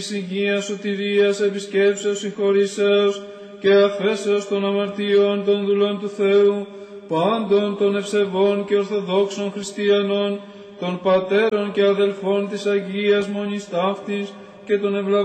υγείας, σωτηρίας, επισκέψεως, συγχωρήσεως και αφέσεως των αμαρτιών των δουλών του Θεού, πάντων των ευσεβών και ορθοδόξων χριστιανών, των πατέρων και αδελφών της Αγίας Μονής Ταύτης και των ευλαβών